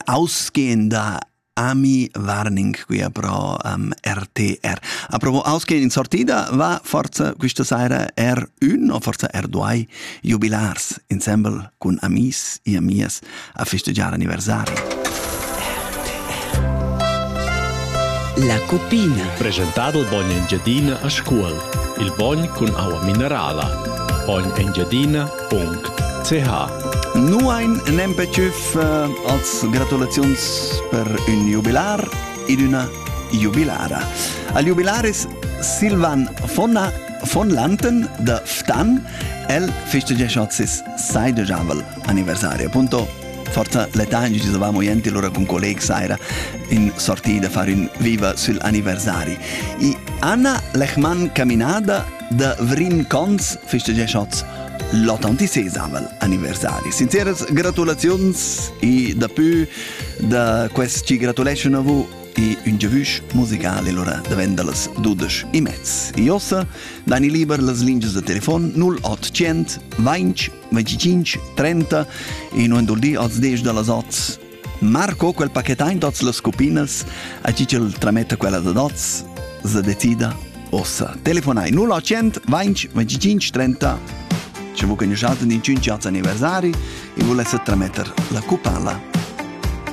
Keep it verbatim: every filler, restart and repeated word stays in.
ausgehender Ami Warning qui a pro um, R T R. A provo ausgehen in sortida va forza questa sera R uno o forza R due jubilars ensemble con amis e amias a festeggiare anniversari. La Cupina. Presentato il Bogn Engiadina a scuola. Il Bogn con acqua minerale. bogn engiadina punkt c h. Nu ein nempetjuf uh, als gratulations per un jubilar ed una jubilara. Al jubilar is Silvan Fonna von Lanten de Ftan. El festeggia sis seidejavel anniversario. Punto forza l'età in cui eravamo ienti allora con colleghi saira in sortita fare un viva sul anniversari. E Anna Lechman Caminada de Vrin Cons festeggia l'ottantaseisavel anniversari. Sinceres gratulazions e da più da quest ci gratulation a voi e un giavush musicale allora davent las dudes i mezz. E ossa dani liber las linges de telefon null ottocento venti venticinque trenta e non dol di oz dec de las oz Marco quel paquetain dots las copinas a cicel trametta quella de dots se decida ossa. Telefonai null ottocento venti venticinque trenta. Ci vuoi conoscere in cinque anniversari e volesse tramettere la cupala